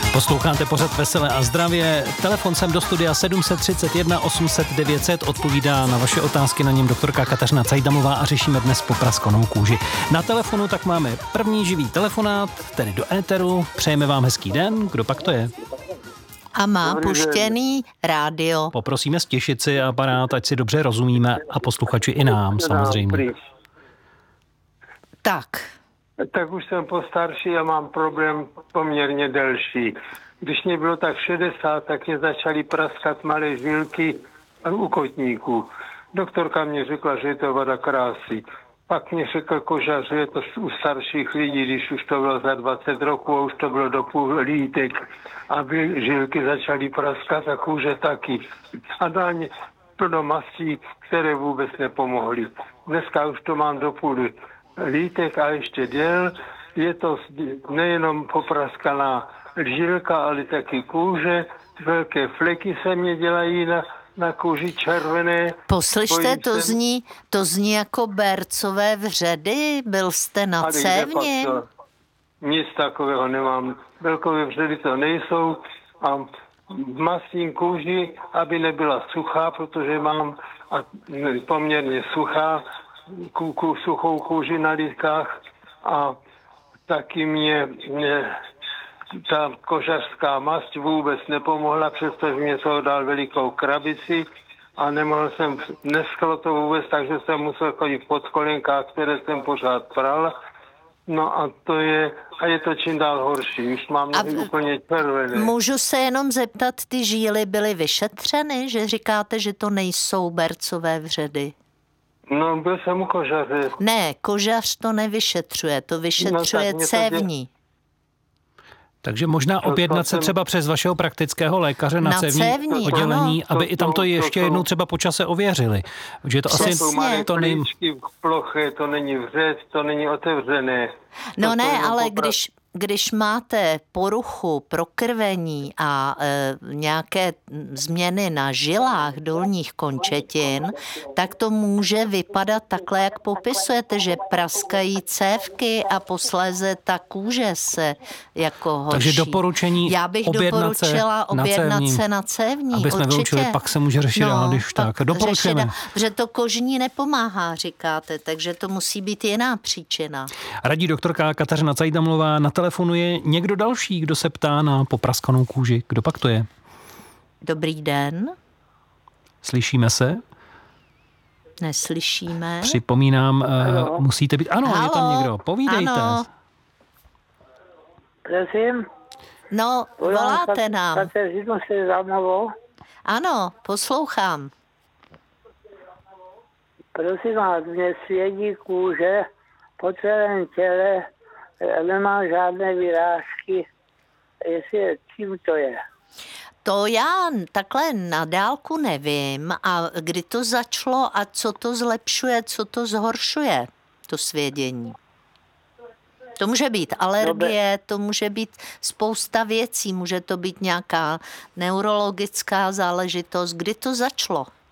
Posloucháte pořad Veselé a zdravě. Telefon sem do studia 731 800 900 odpovídá na vaše otázky, na něm doktorka Kateřina Cajdamová a řešíme dnes popraskanou kůži. Na telefonu tak máme první živý telefonát, tedy do éteru. Přejeme vám hezký den. Kdo pak to je? A má puštěný rádio. Poprosíme stěšit si aparát, ať si dobře rozumíme a posluchači i nám samozřejmě. Tak už jsem postarší a mám problém poměrně delší. Když mě bylo tak 60, tak mě začaly praskat malé žilky u kotníků. Doktorka mě řekla, že je to vada krásy. Pak mě řekl kožař, že je to u starších lidí, když už to bylo za 20 roků a už to bylo do půl lítek, aby žilky začaly praskat a kůže taky. A dále plno mastí, které vůbec nepomohly. Dneska už to mám do půl lítek a ještě děl. Je to nejenom popraskaná žilka, ale taky kůže. Velké fleky se mě dělají na kůži červené. Poslyšte, to zní jako bercové vředy? Byl jste na cévně? Nic takového nemám. Velkové vředy to nejsou a mastím kůži, aby nebyla suchá, protože mám poměrně suchou kůži na lítkách a taky mě ta kožařská mast vůbec nepomohla, přestože mě to dal velikou krabici a nemohl jsem, nesklo to vůbec, takže jsem musel chodit pod kolenkách, které jsem pořád pral. No a je to čím dál horší. Už mám úplně červené. Můžu se jenom zeptat, ty žíly byly vyšetřeny, že říkáte, že to nejsou bercové vředy? No, byl jsem u kožaře. Ne, kožař to nevyšetřuje, to vyšetřuje cévní. Takže možná objednat se třeba přes vašeho praktického lékaře na cévní oddělení, aby i tam to ještě jednou třeba po čase ověřili. Že to asi to není ploché, to není vřed, to není otevřené. No ne, ale když máte poruchu prokrvení a nějaké změny na žilách dolních končetin, tak to může vypadat takhle, jak popisujete, že praskají cévky a posléze ta kůže se jako horší. Takže doporučení já bych doporučila objednat se na cévní. Aby jsme vyučili, pak se může řešit dál, když tak. Doporučujeme. Protože to kožní nepomáhá, říkáte, takže to musí být jiná příčina. Radí doktorka Kateřina Cajdamová. Na telefonu je někdo další, kdo se ptá na popraskanou kůži. Kdo pak to je? Dobrý den. Slyšíme se? Neslyšíme. Připomínám, musíte být... Ano, je tam někdo. Povídejte. Ano. Prosím? No, voláte nám. Kateřinu Cajdamovou. Ano, poslouchám. Prosím vás, mě svědí kůže po celém těle, nemám žádné vyrážky, čím to je? To já takhle na dálku nevím a kdy to začalo a co to zlepšuje, co to zhoršuje, to svědění. To může být alergie, to může být spousta věcí, může to být nějaká neurologická záležitost. Kdy to začalo?